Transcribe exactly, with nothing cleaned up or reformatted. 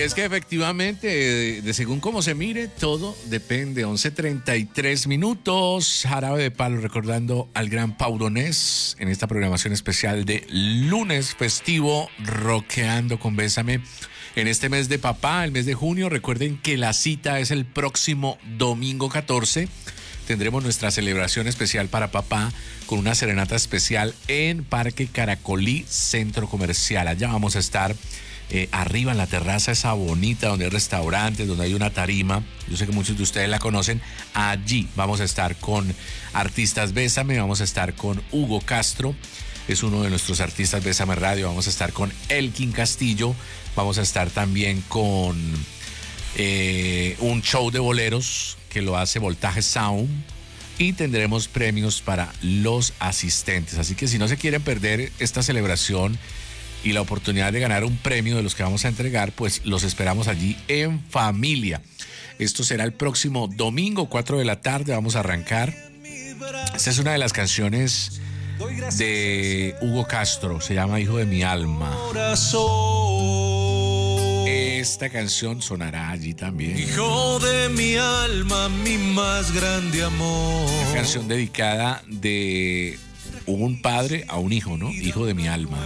es que efectivamente, de, de según cómo se mire, todo depende. once treinta y tres minutos, Jarabe de Palo recordando al gran Pau Donés en esta programación especial de lunes festivo, rockeando con Bésame. En este mes de papá, el mes de junio, recuerden que la cita es el próximo domingo catorce. Tendremos nuestra celebración especial para papá con una serenata especial en Parque Caracolí, Centro Comercial. Allá vamos a estar eh, arriba en la terraza esa bonita, donde hay restaurantes, donde hay una tarima. Yo sé que muchos de ustedes la conocen. Allí vamos a estar con artistas Bésame, vamos a estar con Hugo Castro, es uno de nuestros artistas Bésame Radio. Vamos a estar con Elkin Castillo, vamos a estar también con eh, un show de boleros que lo hace Voltaje Sound, y tendremos premios para los asistentes. Así que si no se quieren perder esta celebración y la oportunidad de ganar un premio de los que vamos a entregar, pues los esperamos allí en familia. Esto será el próximo domingo, cuatro de la tarde, vamos a arrancar. Esta es una de las canciones de Hugo Castro, se llama Hijo de mi alma. Esta canción sonará allí también. Hijo de mi alma, mi más grande amor. Una canción dedicada de un padre a un hijo, ¿no? Hijo de mi alma.